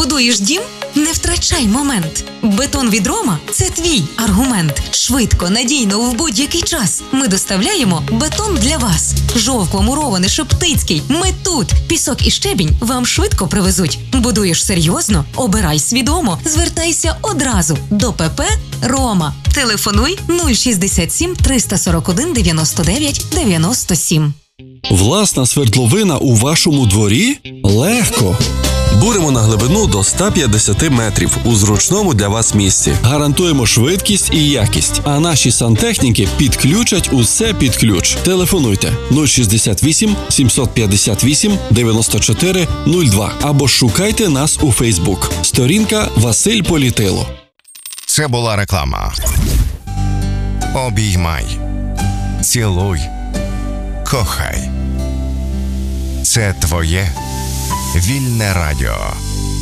Будуєш дім? Не втрачай момент. Бетон від Рома – це твій аргумент. Швидко, надійно, в будь-який час. Ми доставляємо бетон для вас. Жовква, мурований, Шептицький. Ми тут. Пісок і щебінь вам швидко привезуть. Будуєш серйозно? Обирай свідомо. Звертайся одразу до ПП Рома. Телефонуй 067 341 99 97. Власна свердловина у вашому дворі? Легко! Буримо на глибину до 150 метрів у зручному для вас місці. Гарантуємо швидкість і якість, а наші сантехніки підключать усе під ключ. Телефонуйте 068 758 94 02 або шукайте нас у Фейсбук. Сторінка Василь Політило. Це була реклама. Обіймай. Цілуй. Кохай. Це твоє вільне радіо.